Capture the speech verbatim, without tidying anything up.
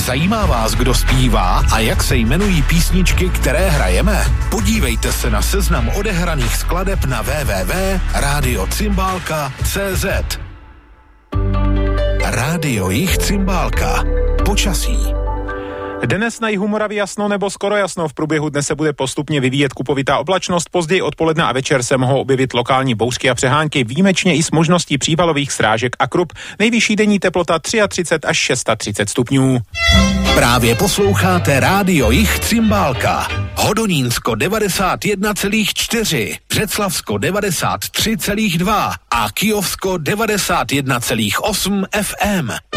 Zajímá vás, kdo zpívá a jak se jmenují písničky, které hrajeme? Podívejte se na seznam odehraných skladeb na w w w tečka rádio cymbálka tečka c z. Rádio Jich Cymbálka. Počasí. Dnes na jihu Moravy jasno nebo skoro jasno. V průběhu dne se bude postupně vyvíjet kupovitá oblačnost. Později odpoledne a večer se mohou objevit lokální bouřky a přehánky, výjimečně i s možností přívalových srážek a krup. Nejvyšší denní teplota třicet tři až třicet šest stupňů. Právě posloucháte Rádio Jich Cymbálka. Hodonínsko devadesát jedna celá čtyři, Břeclavsko devadesát tři celá dva a Kyjovsko devadesát jedna celá osm F M.